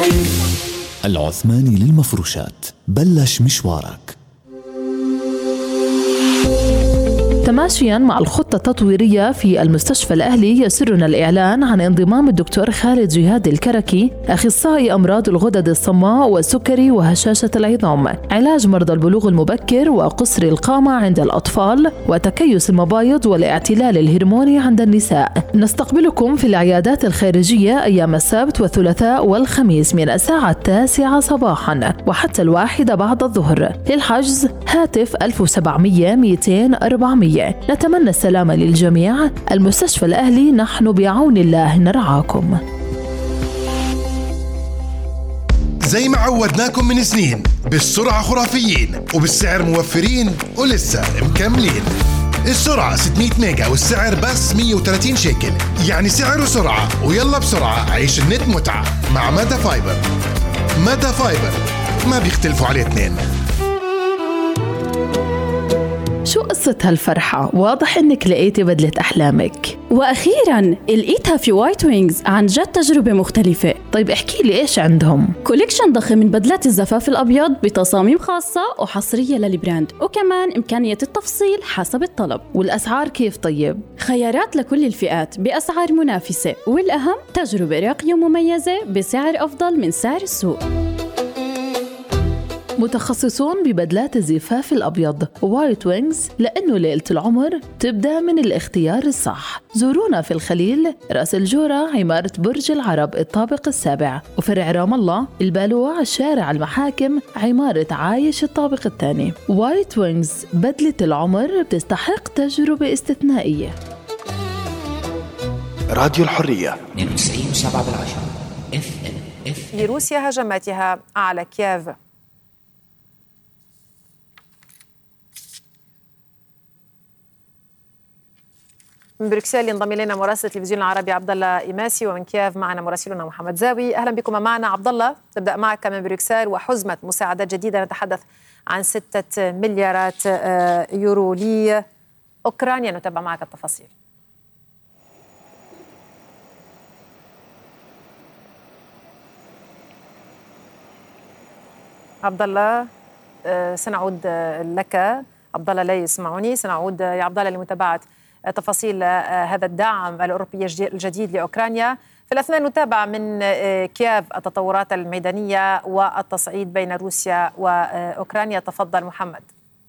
العثماني للمفروشات، بلش مشوارك. تماشياً مع الخطة التطويرية في المستشفى الأهلي، يسرنا الإعلان عن انضمام الدكتور خالد جهاد الكركي، أخصائي أمراض الغدد الصماء والسكري وهشاشة العظام، علاج مرضى البلوغ المبكر وقصر القامة عند الأطفال وتكيس المبايض والاعتلال الهرموني عند النساء. نستقبلكم في العيادات الخارجية أيام السبت والثلاثاء والخميس من الساعة 9 صباحاً وحتى 1 بعد الظهر. للحجز هاتف 1700 200 400. نتمنى السلامة للجميع. المستشفى الأهلي، نحن بعون الله نرعاكم. زي ما عودناكم من سنين، بالسرعة خرافيين وبالسعر موفرين ولسه مكملين. السرعة 600 ميجا والسعر بس 130 شيكل، يعني سعر وسرعة. ويلا بسرعة عيش النت متعة مع ميدا فايبر. ميدا فايبر ما بيختلفوا عليه اثنين. شو قصة هالفرحة؟ واضح إنك لقيتي بدلة أحلامك. وأخيراً لقيتها في وايت وينجز، عن جد تجربة مختلفة. طيب احكي لي إيش عندهم؟ كوليكشن ضخم من بدلات الزفاف الأبيض بتصاميم خاصة وحصرية للبراند، وكمان إمكانية التفصيل حسب الطلب. والأسعار كيف طيب؟ خيارات لكل الفئات بأسعار منافسة، والأهم تجربة راقية ومميزة بسعر أفضل من سعر السوق. متخصصون ببدلات الزفاف الأبيض وايت وينجز، لأنه ليلة العمر تبدأ من الاختيار الصح. زورونا في الخليل، رأس الجورة، عمارة برج العرب الطابق السابع، وفرع رام الله، البالوع، شارع المحاكم، عمارة عايش الطابق الثاني. وايت وينجز، بدلة العمر بتستحق تجربة استثنائية. راديو الحرية 92.7 FM. لروسيا هجماتها على كييف. من بروكسل ينضم الينا مراسل التلفزيون العربي عبد الله إيماسي، ومن كييف معنا مراسلنا محمد زاوي. اهلا بكم معنا. عبد الله، تبدا معك من بروكسل وحزمه مساعدات جديده، نتحدث عن 6 مليارات يورو لاوكرانيا. نتابع معك التفاصيل. عبد الله، سنعود لك. عبد الله لا يسمعني. سنعود يا عبد الله لمتابعه تفاصيل هذا الدعم الأوروبي الجديد لأوكرانيا. في الأثناء نتابع من كييف التطورات الميدانية والتصعيد بين روسيا وأوكرانيا. تفضل محمد.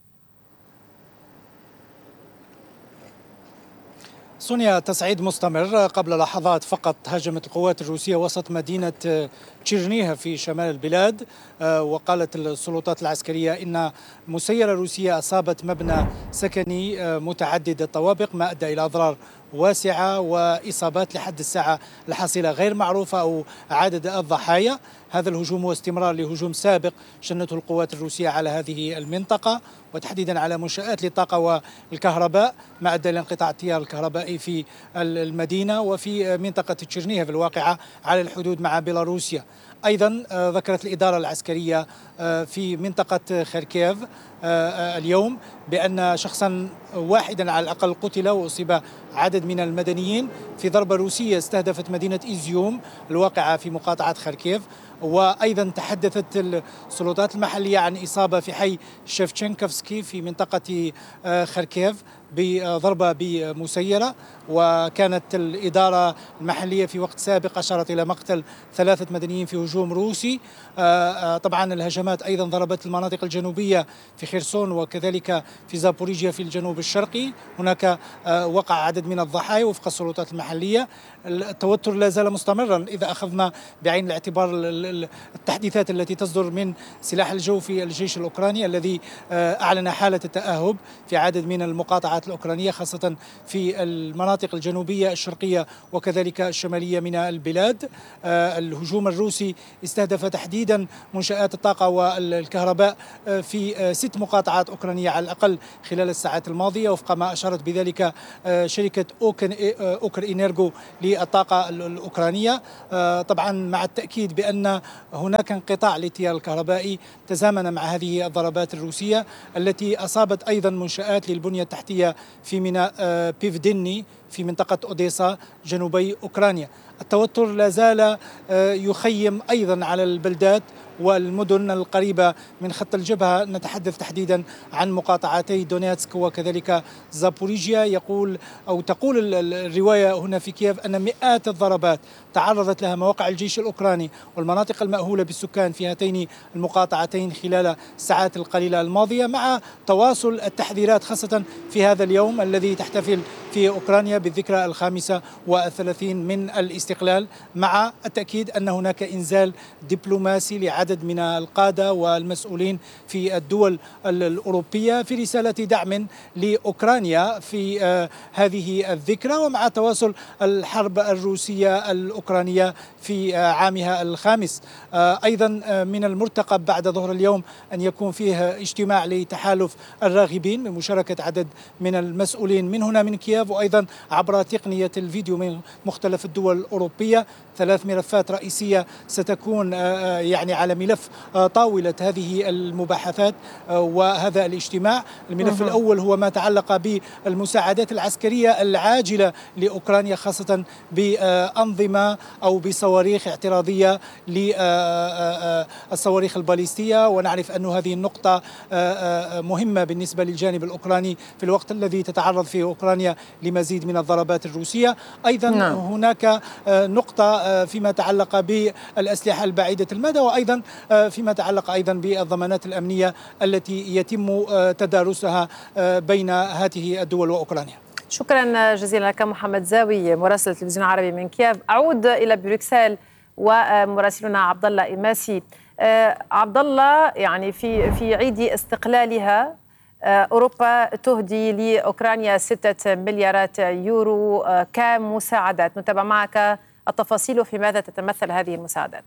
سونيا، تصعيد مستمر. قبل لحظات فقط هاجمت القوات الروسية وسط مدينة تشيرنيها في شمال البلاد، وقالت السلطات العسكرية إن مسيرة روسية أصابت مبنى سكني متعدد الطوابق، ما أدى إلى أضرار واسعة وإصابات لحد الساعة الحاصلة غير معروفة أو عدد الضحايا. هذا الهجوم هو استمرار لهجوم سابق شنته القوات الروسية على هذه المنطقة، وتحديدا على منشآت للطاقة والكهرباء، ما أدى إلى انقطاع التيار الكهربائي في المدينة وفي منطقة تشيرنيها في الواقعة على الحدود مع بيلاروسيا. أيضا ذكرت الإدارة العسكرية في منطقة خاركيف اليوم بأن شخصا واحدا على الأقل قتل وأصيب عدد من المدنيين في ضربة روسية استهدفت مدينة إيزيوم الواقعة في مقاطعة خاركيف. وأيضا تحدثت السلطات المحلية عن إصابة في حي شيفتشينكوفسكي في منطقة خاركيف بضربة بمسيرة، وكانت الإدارة المحلية في وقت سابق أشارت إلى مقتل 3 مدنيين في هجوم روسي. طبعا الهجمات أيضا ضربت المناطق الجنوبية في خيرسون وكذلك في زابوريجيا في الجنوب الشرقي. هناك وقع عدد من الضحايا وفق السلطات المحلية. التوتر لا زال مستمرا إذا أخذنا بعين الاعتبار التحديثات التي تصدر من سلاح الجو في الجيش الأوكراني الذي أعلن حالة التأهب في عدد من المقاطعات الأوكرانية، خاصة في المناطق الجنوبية الشرقية وكذلك الشمالية من البلاد. الهجوم الروسي استهدف تحديدا منشآت الطاقة والكهرباء في 6 مقاطعات أوكرانية على الأقل خلال الساعات الماضية، وفق ما أشارت بذلك شركة أوكر إنيرغو للطاقة الأوكرانية. طبعا مع التأكيد بأن هناك انقطاع للتيار الكهربائي تزامن مع هذه الضربات الروسية التي أصابت أيضا منشآت للبنية التحتية في ميناء بيفديني في منطقة أوديسا جنوبي أوكرانيا. التوتر لا زال يخيم أيضا على البلدات والمدن القريبة من خط الجبهة. نتحدث تحديدا عن مقاطعتي دونيتسك وكذلك زابوريجيا. تقول الرواية هنا في كييف أن مئات الضربات تعرضت لها مواقع الجيش الأوكراني والمناطق المأهولة بالسكان في هاتين المقاطعتين خلال الساعات القليلة الماضية، مع تواصل التحذيرات خاصة في هذا اليوم الذي تحتفل في أوكرانيا بالذكرى 35 من الاستقلال، مع التأكيد أن هناك إنزال دبلوماسي لعدد من القادة والمسؤولين في الدول الأوروبية في رسالة دعم لأوكرانيا في هذه الذكرى، ومع تواصل الحرب الروسية الأوكرانية في عامها الخامس. أيضا من المرتقب بعد ظهر اليوم أن يكون فيه اجتماع لتحالف الراغبين بمشاركة عدد من المسؤولين من هنا من كييف، وأيضا عبر تقنية الفيديو من مختلف الدول الأوروبية. 3 ملفات رئيسية ستكون على ملف طاولة هذه المباحثات وهذا الاجتماع. الملف الأول هو ما تعلق بالمساعدات العسكرية العاجلة لأوكرانيا، خاصة بأنظمة أو بصواريخ اعتراضية للصواريخ الباليستية، ونعرف أن هذه النقطة مهمة بالنسبة للجانب الأوكراني في الوقت الذي تتعرض فيه أوكرانيا لمزيد من الضربات الروسية. أيضا هناك نقطة فيما تعلق بالأسلحة البعيدة المدى، وأيضا فيما يتعلق أيضا بالضمانات الأمنية التي يتم تدارسها بين هذه الدول وأوكرانيا. شكرا جزيلا لك محمد زاوي مراسل التلفزيون العربي من كييف. أعود إلى بروكسل ومراسلنا عبد الله إماسي. عبد الله، في عيد استقلالها أوروبا تهدي لأوكرانيا 6 مليارات يورو كمساعدات. نتابع معك التفاصيل في ماذا تتمثل هذه المساعدات.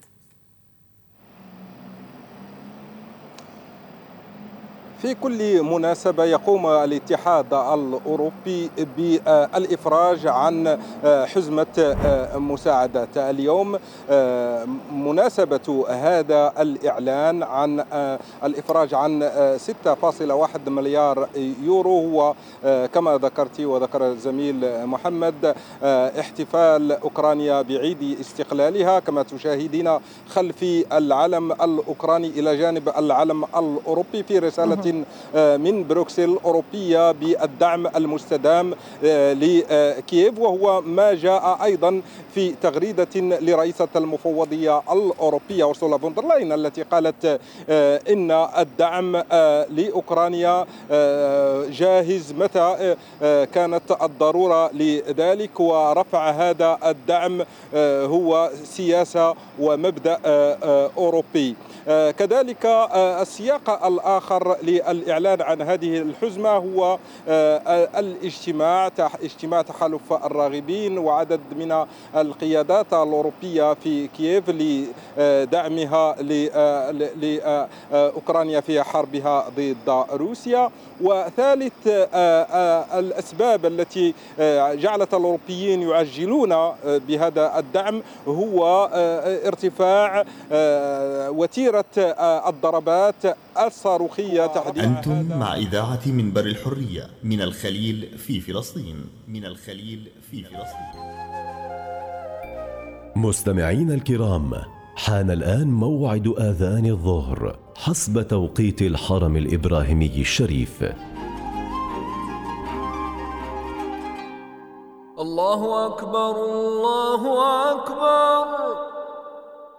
في كل مناسبة يقوم الاتحاد الأوروبي بالإفراج عن حزمة مساعدات. اليوم مناسبة هذا الإعلان عن الإفراج عن 6.1 مليار يورو هو كما ذكرت وذكر الزميل محمد احتفال أوكرانيا بعيد استقلالها، كما تشاهدين خلفي العلم الأوكراني إلى جانب العلم الأوروبي، في رسالة من بروكسل أوروبية بالدعم المستدام لكييف، وهو ما جاء أيضا في تغريدة لرئيسة المفوضية الأوروبية أرسولا فون دير لاين التي قالت إن الدعم لأوكرانيا جاهز متى كانت الضرورة لذلك، ورفع هذا الدعم هو سياسة ومبدأ أوروبي. كذلك السياق الآخر للإعلان عن هذه الحزمة هو اجتماع تحالف الراغبين وعدد من القيادات الأوروبية في كييف لدعمها لأوكرانيا في حربها ضد روسيا. وثالث الأسباب التي جعلت الأوروبيين يعجلون بهذا الدعم هو ارتفاع وتيرة الضربات الصاروخية تحديدا. أنتم مع إذاعة منبر الحرية من الخليل في فلسطين. مستمعين الكرام، حان الآن موعد آذان الظهر حسب توقيت الحرم الإبراهيمي الشريف. الله أكبر الله أكبر.